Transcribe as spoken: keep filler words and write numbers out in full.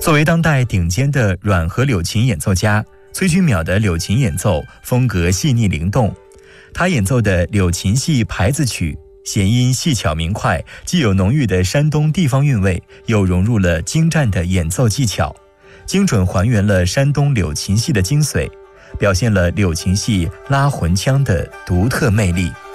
作为当代顶尖的软和柳琴演奏家，崔君淼的柳琴演奏风格细腻灵动，他演奏的柳琴系牌子曲弦音细巧明快，既有浓郁的山东地方韵味，又融入了精湛的演奏技巧，精准还原了山东柳琴系的精髓，表现了柳琴系拉魂腔的独特魅力。